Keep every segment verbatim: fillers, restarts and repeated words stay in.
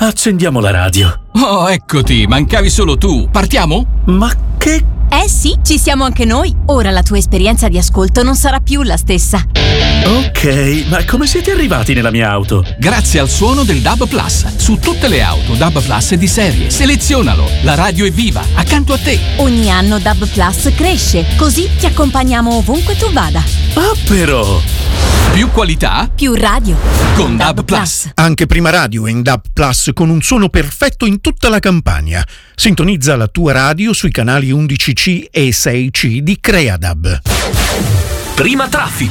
accendiamo la radio. Oh, eccoti, mancavi solo tu. Partiamo? Ma che... Eh sì, ci siamo anche noi. Ora la tua esperienza di ascolto non sarà più la stessa. Ok, ma come siete arrivati nella mia auto? Grazie al suono del D A B Plus. Su tutte le auto D A B Plus è di serie. Selezionalo. La radio è viva, accanto a te. Ogni anno D A B Plus cresce, così ti accompagniamo ovunque tu vada. Ah, però! Più qualità, più radio. Con D A B Plus. Anche Prima Radio è in D A B Plus con un suono perfetto in tutta la Campania. Sintonizza la tua radio sui canali undici C e sei C di Creadab. Prima Traffic.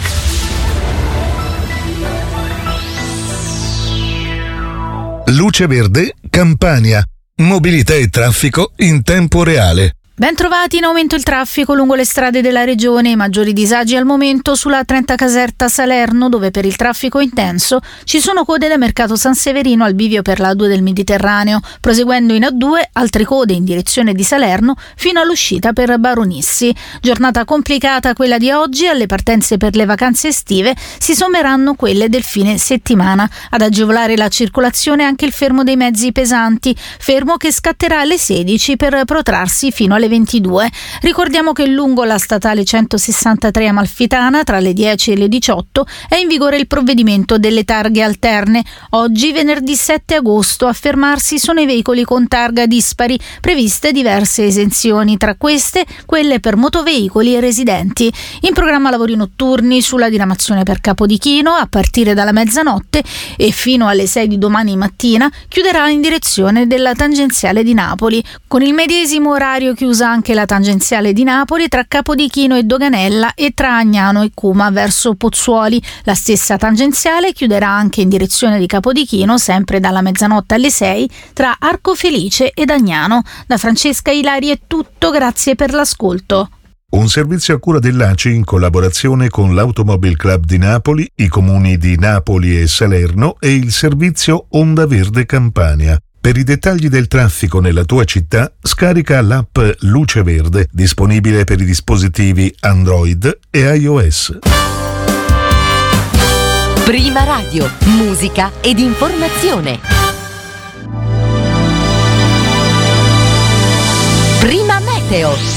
Luce Verde, Campania. Mobilità e traffico in tempo reale. Ben trovati, in aumento il traffico lungo le strade della regione, maggiori disagi al momento sulla trenta Caserta Salerno, dove per il traffico intenso ci sono code da Mercato San Severino al bivio per la A due del Mediterraneo, proseguendo in A due altre code in direzione di Salerno fino all'uscita per Baronissi. Giornata complicata quella di oggi, alle partenze per le vacanze estive si sommeranno quelle del fine settimana. Ad agevolare la circolazione anche il fermo dei mezzi pesanti, fermo che scatterà alle sedici per protrarsi fino alle ventidue. Ricordiamo che lungo la statale centosessantatré Amalfitana tra le dieci e le diciotto è in vigore il provvedimento delle targhe alterne. Oggi, venerdì sette agosto, a fermarsi sono i veicoli con targa dispari, previste diverse esenzioni, tra queste quelle per motoveicoli e residenti. In programma lavori notturni sulla diramazione per Capodichino a partire dalla mezzanotte e fino alle sei di domani mattina chiuderà in direzione della tangenziale di Napoli. Con il medesimo orario chiusa anche la tangenziale di Napoli tra Capodichino e Doganella e tra Agnano e Cuma verso Pozzuoli. La stessa tangenziale chiuderà anche in direzione di Capodichino sempre dalla mezzanotte alle sei tra Arcofelice ed Agnano. Da Francesca Ilari è tutto, grazie per l'ascolto. Un servizio a cura dell'A C I in collaborazione con l'Automobile Club di Napoli, i comuni di Napoli e Salerno e il servizio Onda Verde Campania. Per i dettagli del traffico nella tua città, scarica l'app Luce Verde, disponibile per i dispositivi Android e iOS. Prima Radio, musica ed informazione. Prima Meteo.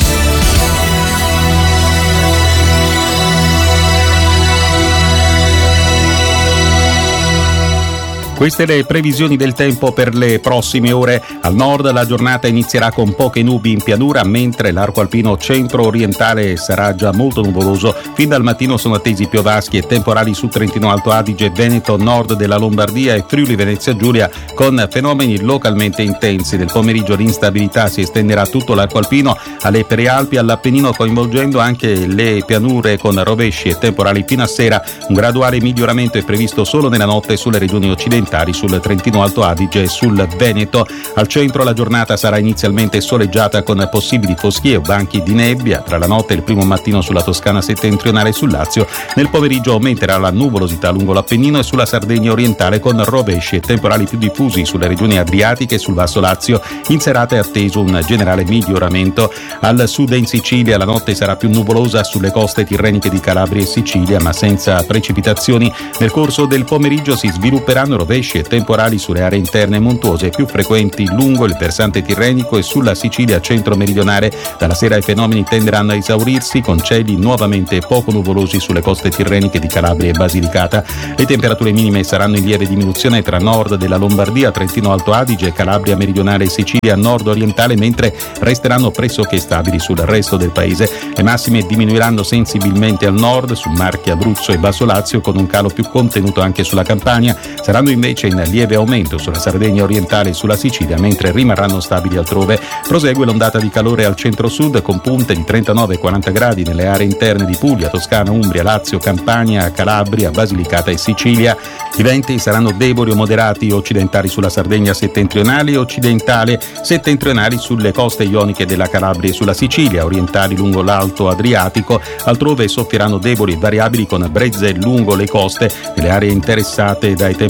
Queste le previsioni del tempo per le prossime ore. Al nord la giornata inizierà con poche nubi in pianura, mentre l'arco alpino centro-orientale sarà già molto nuvoloso. Fin dal mattino sono attesi piovaschi e temporali su Trentino Alto Adige, Veneto, nord della Lombardia e Friuli Venezia Giulia, con fenomeni localmente intensi. Nel pomeriggio l'instabilità si estenderà a tutto l'arco alpino, alle prealpi, all'Appennino, coinvolgendo anche le pianure con rovesci e temporali fino a sera. Un graduale miglioramento è previsto solo nella notte sulle regioni occidentali, sul Trentino Alto Adige e sul Veneto. Al centro la giornata sarà inizialmente soleggiata con possibili foschie o banchi di nebbia tra la notte e il primo mattino sulla Toscana settentrionale e sul Lazio. Nel pomeriggio aumenterà la nuvolosità lungo l'Appennino e sulla Sardegna orientale, con rovesci e temporali più diffusi sulle regioni adriatiche e sul Basso Lazio. In serata è atteso un generale miglioramento. Al sud e in Sicilia la notte sarà più nuvolosa sulle coste tirreniche di Calabria e Sicilia, ma senza precipitazioni. Nel corso del pomeriggio si svilupperanno rovesci e temporali sulle aree interne montuose più frequenti lungo il versante tirrenico e sulla Sicilia centro-meridionale. Dalla sera i fenomeni tenderanno a esaurirsi, con cieli nuovamente poco nuvolosi sulle coste tirreniche di Calabria e Basilicata. Le temperature minime saranno in lieve diminuzione tra nord della Lombardia, Trentino Alto Adige, Calabria meridionale e Sicilia nord-orientale, mentre resteranno pressoché stabili sul resto del paese. Le massime diminuiranno sensibilmente al nord, su Marche, Abruzzo e Basso Lazio, con un calo più contenuto anche sulla Campania. Saranno invece in lieve aumento sulla Sardegna orientale e sulla Sicilia, mentre rimarranno stabili altrove. Prosegue l'ondata di calore al centro-sud, con punte di trentanove e quaranta gradi nelle aree interne di Puglia, Toscana, Umbria, Lazio, Campania, Calabria, Basilicata e Sicilia. I venti saranno deboli o moderati occidentali sulla Sardegna settentrionale e occidentale settentrionali sulle coste ioniche della Calabria e sulla Sicilia, orientali lungo l'Alto Adriatico. Altrove soffieranno deboli e variabili, con brezze lungo le coste. Nelle aree interessate dai temporali saranno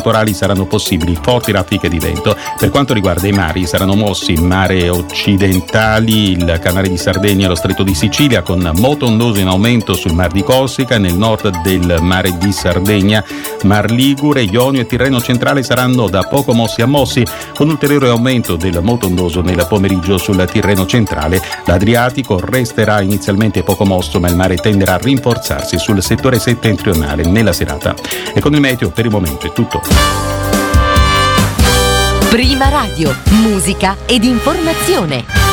saranno possibili forti raffiche di vento. Per quanto riguarda i mari, saranno mossi in mare occidentali, il canale di Sardegna e lo stretto di Sicilia, con moto ondoso in aumento sul mar di Corsica, nel nord del mare di Sardegna, Mar Ligure, Ionio e Tirreno centrale saranno da poco mossi a mossi, con ulteriore aumento del moto ondoso nel pomeriggio sul Tirreno centrale. L'Adriatico resterà inizialmente poco mosso, ma il mare tenderà a rinforzarsi sul settore settentrionale nella serata. E con il meteo per il momento è tutto. Prima Radio, musica ed informazione.